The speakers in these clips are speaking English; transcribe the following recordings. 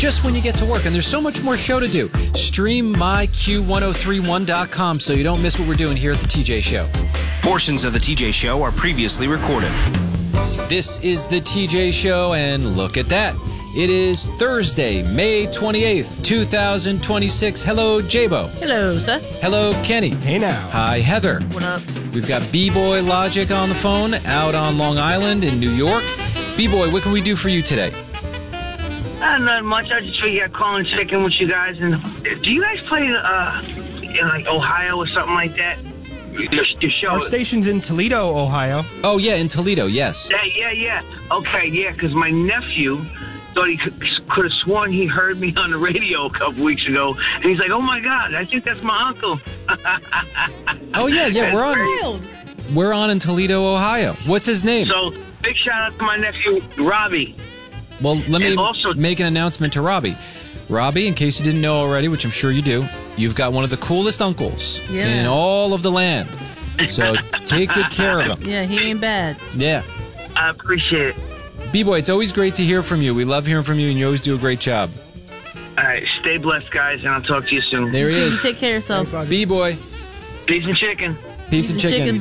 just when you get to work. And there's so much more show to do. Stream myQ1031.com so you don't miss what we're doing here at the TJ Show. Portions of the TJ Show are previously recorded. This is the TJ Show, and look at that. It is Thursday, May 28th, 2026. Hello, J-Bo. Hello, sir. Hello, Kenny. Hey now. Hi, Heather. What up? We've got B-Boy Logic on the phone out on Long Island in New York. B-Boy, what can we do for you today? Not much. I just figured I'd call and check in with you guys. And do you guys play in like Ohio or something like that? Your show. Our station's in Toledo, Ohio. Oh, yeah, in Toledo, yes. Yeah. Okay, yeah, because my nephew thought he could have sworn he heard me on the radio a couple weeks ago. And he's like, oh, my God, I think that's my uncle. Oh, yeah, we're on in Toledo, Ohio. What's his name? So, big shout out to my nephew, Robbie. Well, let me also make an announcement to Robbie. Robbie, in case you didn't know already, which I'm sure you do, you've got one of the coolest uncles in all of the land. So take good care of him. Yeah, he ain't bad. Yeah. I appreciate it. B-Boy, it's always great to hear from you. We love hearing from you, and you always do a great job. All right, stay blessed, guys, and I'll talk to you soon. There he is. You take care of yourself. B-Boy. Peace and chicken. Peace and chicken.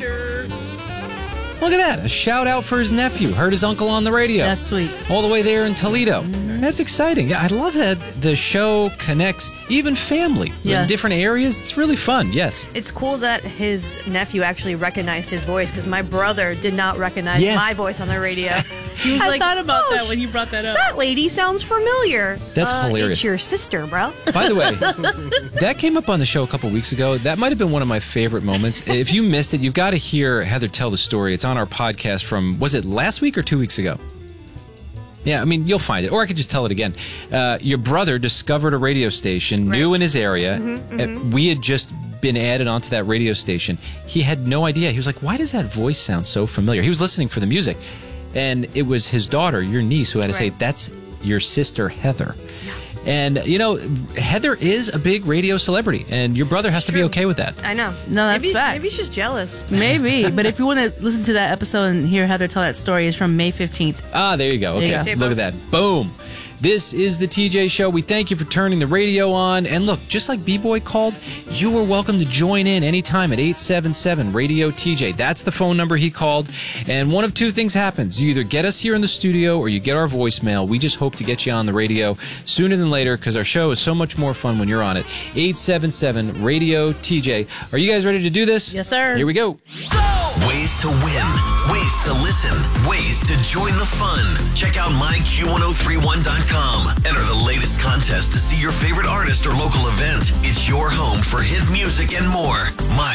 Look at that. A shout out for his nephew. Heard his uncle on the radio. That's sweet. All the way there in Toledo. Mm-hmm. That's exciting. Yeah, I love that the show connects even family in different areas. It's really fun. Yes. It's cool that his nephew actually recognized his voice because my brother did not recognize my voice on the radio. He was I thought about that when you brought that up. That lady sounds familiar. That's hilarious. It's your sister, bro. By the way, that came up on the show a couple weeks ago. That might have been one of my favorite moments. If you missed it, you've got to hear Heather tell the story. It's on our podcast from, was it last week or 2 weeks ago? Yeah, I mean, you'll find it. Or I could just tell it again. Your brother discovered a radio station new in his area. We had just been added onto that radio station. He had no idea. He was like, why does that voice sound so familiar? He was listening for the music. And it was his daughter, your niece, who had to say, that's your sister, Heather. Yeah. And, you know, Heather is a big radio celebrity, and your brother has to be okay with that. I know. No, that's facts. Maybe she's jealous. Maybe. But if you want to listen to that episode and hear Heather tell that story, it's from May 15th. Ah, there you go. Okay, There you go. Look at that. Boom. This is the TJ Show. We thank you for turning the radio on. And look, just like B-Boy called, you are welcome to join in anytime at 877-RADIO-TJ. That's the phone number he called. And one of two things happens. You either get us here in the studio or you get our voicemail. We just hope to get you on the radio sooner than later because our show is so much more fun when you're on it. 877-RADIO-TJ. Are you guys ready to do this? Yes, sir. Here we go. Ways to win, ways to listen, ways to join the fun. Check out myQ1031.com. Enter the latest contest to see your favorite artist or local event. It's your home for hit music and more.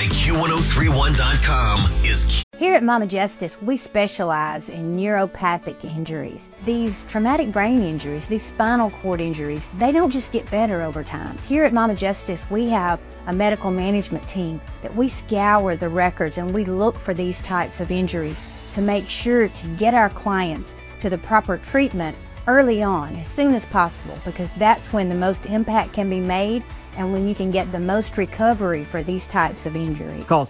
myQ1031.com is Here at Mama Justice, we specialize in neuropathic injuries. These traumatic brain injuries, these spinal cord injuries, they don't just get better over time. Here at Mama Justice, we have a medical management team that we scour the records and we look for these types of injuries to make sure to get our clients to the proper treatment early on, as soon as possible, because that's when the most impact can be made and when you can get the most recovery for these types of injuries. Call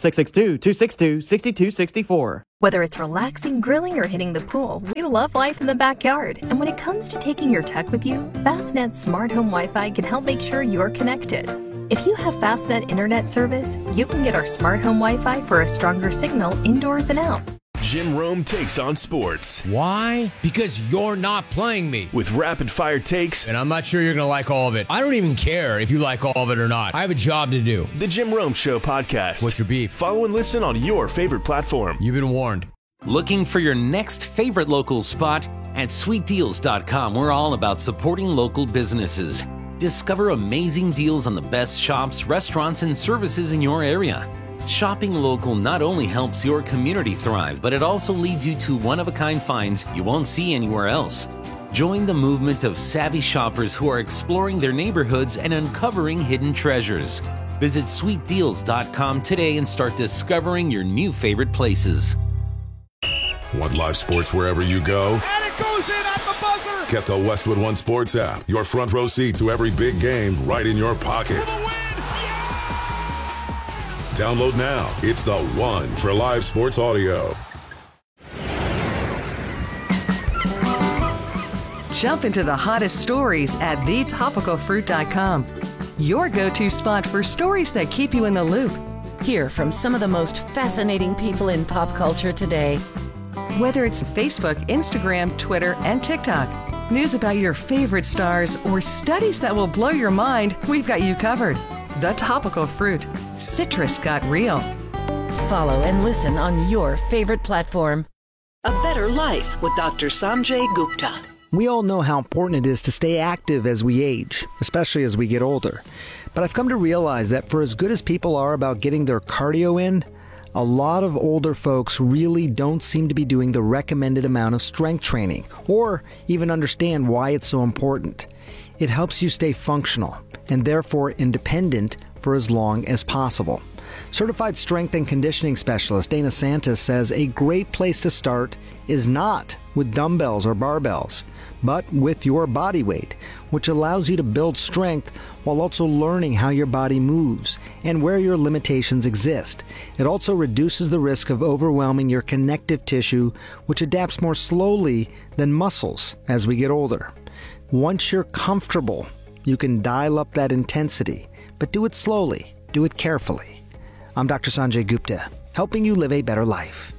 662-262-6264. Whether it's relaxing, grilling, or hitting the pool, we love life in the backyard. And when it comes to taking your tech with you, Fastnet's Smart Home Wi-Fi can help make sure you're connected. If you have Fastnet internet service, you can get our Smart Home Wi-Fi for a stronger signal indoors and out. Jim Rome takes on sports. Why? Because you're not playing me. With rapid-fire takes. And I'm not sure you're going to like all of it. I don't even care if you like all of it or not. I have a job to do. The Jim Rome Show podcast. What's your beef? Follow and listen on your favorite platform. You've been warned. Looking for your next favorite local spot? At SweetDeals.com, we're all about supporting local businesses. Discover amazing deals on the best shops, restaurants, and services in your area. Shopping local not only helps your community thrive, but it also leads you to one-of-a-kind finds you won't see anywhere else. Join the movement of savvy shoppers who are exploring their neighborhoods and uncovering hidden treasures. Visit SweetDeals.com today and start discovering your new favorite places. Want live sports wherever you go? And it goes in at the buzzer! Get the Westwood One Sports app. Your front row seat to every big game right in your pocket. Download now. It's the one for live sports audio. Jump into the hottest stories at thetopicalfruit.com. Your go-to spot for stories that keep you in the loop. Hear from some of the most fascinating people in pop culture today. Whether it's Facebook, Instagram, Twitter, and TikTok, news about your favorite stars, or studies that will blow your mind, we've got you covered. The Topical Fruit. Citrus got real. Follow and listen on your favorite platform. A Better Life with Dr. Sanjay Gupta. We all know how important it is to stay active as we age, especially as we get older. But I've come to realize that for as good as people are about getting their cardio in, a lot of older folks really don't seem to be doing the recommended amount of strength training, or even understand why it's so important. It helps you stay functional, and therefore independent for as long as possible. Certified strength and conditioning specialist Dana Santis says a great place to start is not with dumbbells or barbells, but with your body weight, which allows you to build strength while also learning how your body moves and where your limitations exist. It also reduces the risk of overwhelming your connective tissue, which adapts more slowly than muscles as we get older. Once you're comfortable, you can dial up that intensity, but do it slowly, do it carefully. I'm Dr. Sanjay Gupta, helping you live a better life.